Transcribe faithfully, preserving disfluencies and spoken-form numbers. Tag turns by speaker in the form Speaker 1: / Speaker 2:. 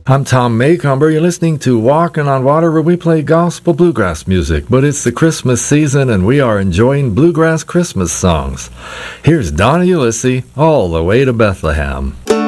Speaker 1: I'm Tom Maycomber. You're listening to Walking on Water, where we play gospel bluegrass music. But it's the Christmas season, and we are enjoying bluegrass Christmas songs. Here's Donna Ulisse, All the Way to Bethlehem.